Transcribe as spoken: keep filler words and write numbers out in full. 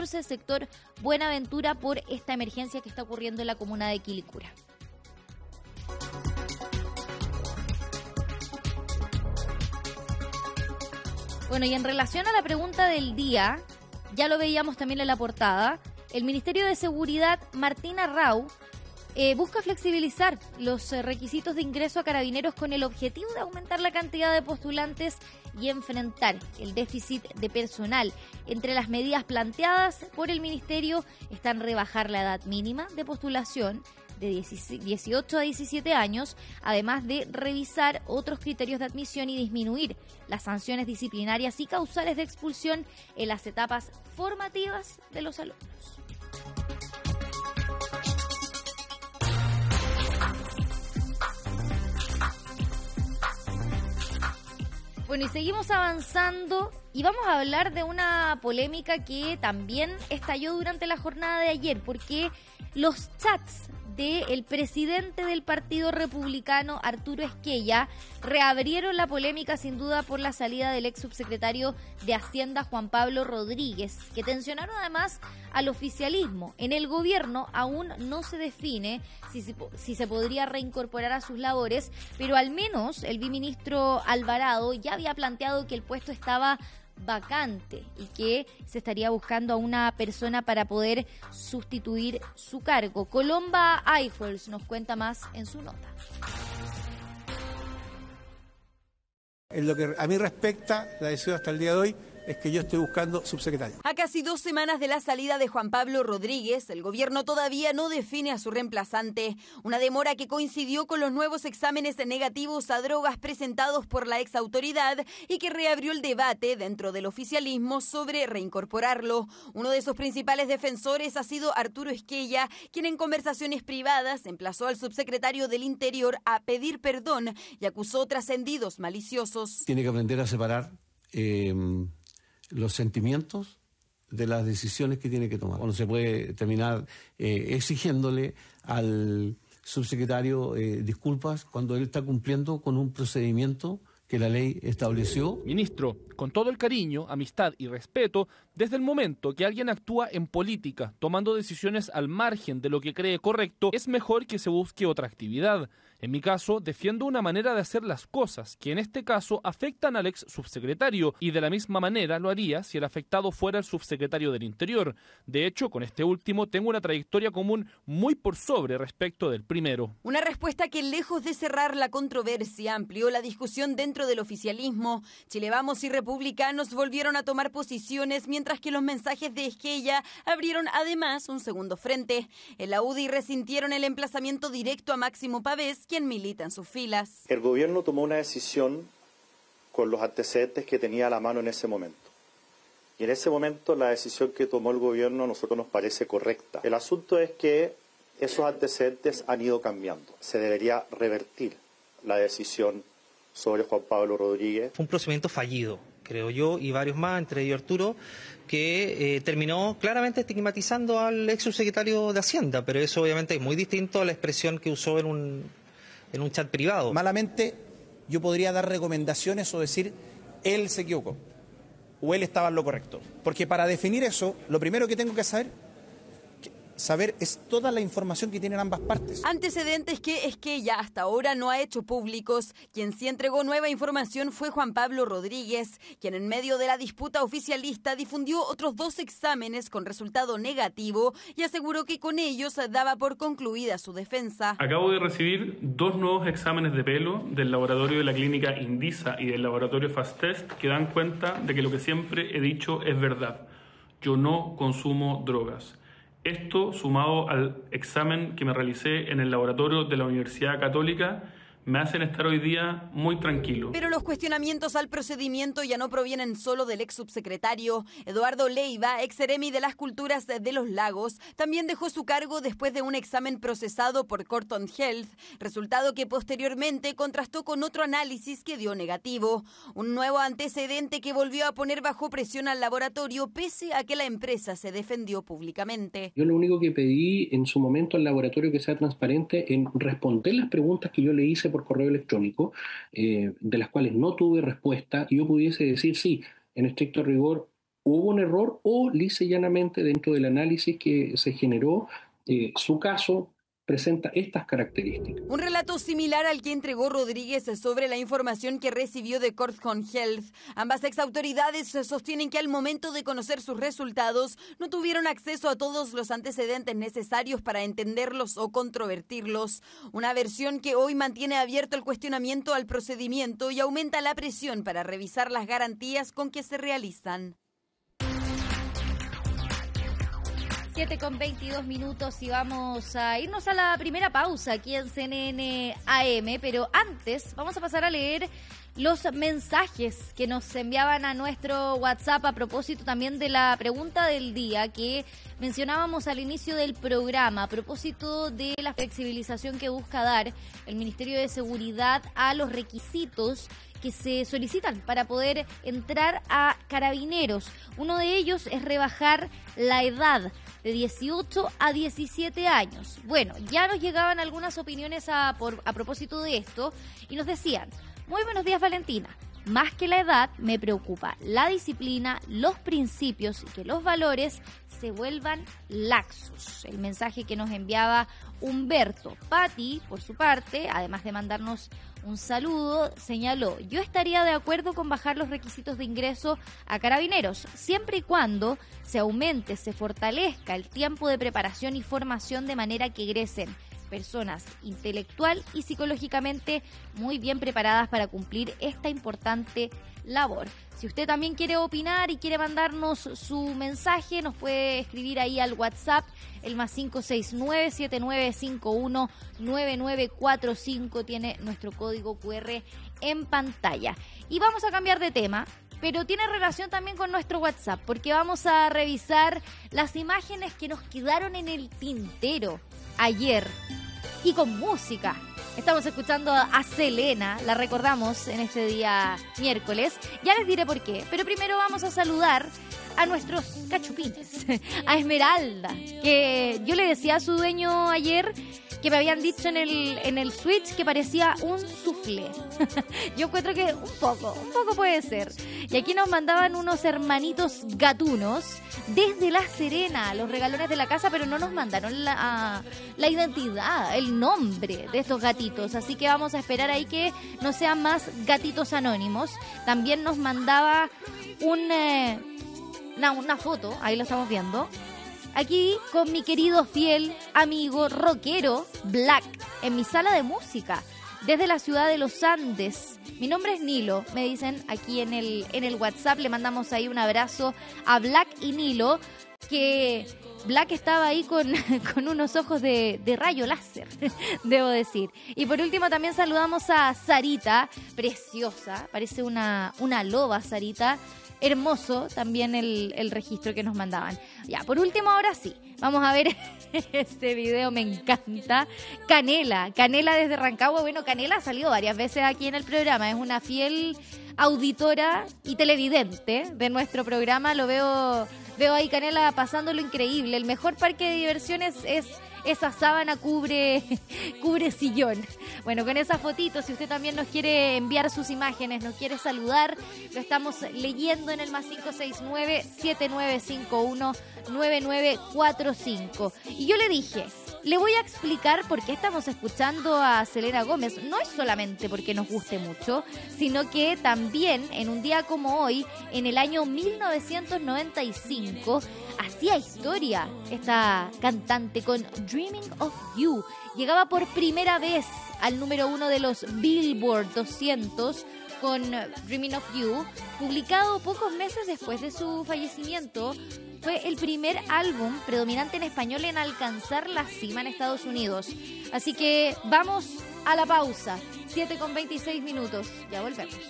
catorce, sector Buenaventura, por esta emergencia que está ocurriendo en la comuna de Quilicura. Bueno, y en relación a la pregunta del día, ya lo veíamos también en la portada, el Ministerio de Seguridad, Martín Arrau, eh, busca flexibilizar los eh, requisitos de ingreso a carabineros con el objetivo de aumentar la cantidad de postulantes y enfrentar el déficit de personal. Entre las medidas planteadas por el Ministerio están rebajar la edad mínima de postulación de dieciocho a diecisiete años, además de revisar otros criterios de admisión y disminuir las sanciones disciplinarias y causales de expulsión en las etapas formativas de los alumnos. Bueno, y seguimos avanzando y vamos a hablar de una polémica que también estalló durante la jornada de ayer, porque los chats del presidente del Partido Republicano, Arturo Esquella, reabrieron la polémica sin duda por la salida del ex subsecretario de Hacienda, Juan Pablo Rodríguez, que tensionaron además al oficialismo. En el gobierno aún no se define si, si, si se podría reincorporar a sus labores, pero al menos el viceministro Alvarado ya había planteado que el puesto estaba vacante y que se estaría buscando a una persona para poder sustituir su cargo. Colomba Eiffels nos cuenta más en su nota. En lo que a mí respecta, la decisión hasta el día de hoy es que yo estoy buscando subsecretario. A casi dos semanas de la salida de Juan Pablo Rodríguez, el gobierno todavía no define a su reemplazante. Una demora que coincidió con los nuevos exámenes negativos a drogas presentados por la exautoridad y que reabrió el debate dentro del oficialismo sobre reincorporarlo. Uno de sus principales defensores ha sido Arturo Esquella, quien en conversaciones privadas emplazó al subsecretario del Interior a pedir perdón y acusó trascendidos maliciosos. Tiene que aprender a separar Eh... los sentimientos de las decisiones que tiene que tomar. No se puede terminar eh, exigiéndole al subsecretario eh, disculpas cuando él está cumpliendo con un procedimiento que la ley estableció. Ministro, con todo el cariño, amistad y respeto, desde el momento que alguien actúa en política, tomando decisiones al margen de lo que cree correcto, es mejor que se busque otra actividad. En mi caso, defiendo una manera de hacer las cosas que en este caso afectan al ex subsecretario y de la misma manera lo haría si el afectado fuera el subsecretario del Interior. De hecho, con este último tengo una trayectoria común muy por sobre respecto del primero. Una respuesta que, lejos de cerrar la controversia, amplió la discusión dentro del oficialismo. Chile Vamos y republicanos volvieron a tomar posiciones, mientras que los mensajes de Esquella abrieron además un segundo frente. En la U D I resintieron el emplazamiento directo a Máximo Pavés, quien milita en sus filas. El gobierno tomó una decisión con los antecedentes que tenía a la mano en ese momento. Y en ese momento la decisión que tomó el gobierno a nosotros nos parece correcta. El asunto es que esos antecedentes han ido cambiando. Se debería revertir la decisión sobre Juan Pablo Rodríguez. Fue un procedimiento fallido, creo yo, y varios más, entre ellos Arturo, que eh, terminó claramente estigmatizando al ex subsecretario de Hacienda, pero eso obviamente es muy distinto a la expresión que usó en un, en un chat privado. Malamente yo podría dar recomendaciones o decir, él se equivocó, o él estaba en lo correcto. Porque para definir eso, lo primero que tengo que saber... saber es toda la información que tienen ambas partes. Antecedentes que Esquella hasta ahora no ha hecho públicos. Quien sí entregó nueva información fue Juan Pablo Rodríguez, quien en medio de la disputa oficialista difundió otros dos exámenes con resultado negativo y aseguró que con ellos daba por concluida su defensa. Acabo de recibir dos nuevos exámenes de pelo del laboratorio de la clínica Indisa y del laboratorio Fastest que dan cuenta de que lo que siempre he dicho es verdad. Yo no consumo drogas. Esto, sumado al examen que me realicé en el laboratorio de la Universidad Católica, me hacen estar hoy día muy tranquilo. Pero los cuestionamientos al procedimiento ya no provienen solo del ex subsecretario. Eduardo Leiva, ex seremi de las Culturas de los Lagos, también dejó su cargo después de un examen procesado por Corton Health, resultado que posteriormente contrastó con otro análisis que dio negativo. Un nuevo antecedente que volvió a poner bajo presión al laboratorio, pese a que la empresa se defendió públicamente. Yo lo único que pedí en su momento al laboratorio que sea transparente en responder las preguntas que yo le hice por por correo electrónico, eh, de las cuales no tuve respuesta, y yo pudiese decir, sí, en estricto rigor hubo un error o lisa y llanamente dentro del análisis que se generó, eh, su caso presenta estas características. Un relato similar al que entregó Rodríguez sobre la información que recibió de Courthon Health. Ambas exautoridades sostienen que al momento de conocer sus resultados no tuvieron acceso a todos los antecedentes necesarios para entenderlos o controvertirlos. Una versión que hoy mantiene abierto el cuestionamiento al procedimiento y aumenta la presión para revisar las garantías con que se realizan. siete con veintidós minutos y vamos a irnos a la primera pausa aquí en C N N A M, pero antes vamos a pasar a leer los mensajes que nos enviaban a nuestro WhatsApp a propósito también de la pregunta del día que mencionábamos al inicio del programa, a propósito de la flexibilización que busca dar el Ministerio de Seguridad a los requisitos que se solicitan para poder entrar a Carabineros. Uno de ellos es rebajar la edad de dieciocho a diecisiete años. Bueno, ya nos llegaban algunas opiniones a, por, a propósito de esto y nos decían: muy buenos días, Valentina. Más que la edad, me preocupa la disciplina, los principios y que los valores se vuelvan laxos. El mensaje que nos enviaba Humberto. Pati, por su parte, además de mandarnos un saludo, señaló: yo estaría de acuerdo con bajar los requisitos de ingreso a Carabineros, siempre y cuando se aumente, se fortalezca el tiempo de preparación y formación de manera que egresen personas intelectual y psicológicamente muy bien preparadas para cumplir esta importante labor. Si usted también quiere opinar y quiere mandarnos su mensaje, nos puede escribir ahí al WhatsApp, el más cinco seis nueve, siete nueve cinco uno, nueve nueve cuatro cinco, tiene nuestro código cu erre en pantalla. Y vamos a cambiar de tema, pero tiene relación también con nuestro WhatsApp, porque vamos a revisar las imágenes que nos quedaron en el tintero ayer y con música. Estamos escuchando a Selena, la recordamos en este día miércoles. Ya les diré por qué, pero primero vamos a saludar a nuestros cachupines, a Esmeralda, que yo le decía a su dueño ayer que me habían dicho en el en el Switch que parecía un soufflé. Yo encuentro que un poco, un poco puede ser. Y aquí nos mandaban unos hermanitos gatunos desde La Serena, los regalones de la casa, pero no nos mandaron la, la identidad, el nombre de estos gatitos. Así que vamos a esperar ahí que no sean más gatitos anónimos. También nos mandaba un, eh, una, una foto, ahí lo estamos viendo, aquí con mi querido fiel amigo rockero Black en mi sala de música desde la ciudad de los Andes. Mi nombre es Nilo, me dicen aquí en el en el WhatsApp. Le mandamos ahí un abrazo a Black y Nilo, que Black estaba ahí con, con unos ojos de, de rayo láser, debo decir. Y por último también saludamos a Sarita, preciosa, parece una, una loba Sarita. Hermoso también el, el registro que nos mandaban. Ya, por último, ahora sí, vamos a ver este video, me encanta. Canela, Canela desde Rancagua. Bueno, Canela ha salido varias veces aquí en el programa, es una fiel auditora y televidente de nuestro programa. Lo veo, veo ahí Canela pasándolo increíble. El mejor parque de diversiones es esa sábana cubre, cubre sillón. Bueno, con esas fotitos, si usted también nos quiere enviar sus imágenes, nos quiere saludar, lo estamos leyendo en el más cinco seis nueve, siete nueve cinco uno, nueve nueve cuatro cinco. Y yo le dije, le voy a explicar por qué estamos escuchando a Selena Gómez. No es solamente porque nos guste mucho, sino que también en un día como hoy, en el año mil novecientos noventa y cinco, hacía historia esta cantante con Dreaming of You. Llegaba por primera vez al número uno de los Billboard doscientos con Dreaming of You, publicado pocos meses después de su fallecimiento. Fue el primer álbum predominante en español en alcanzar la cima en Estados Unidos. Así que vamos a la pausa. siete con veintiséis minutos. Ya volvemos.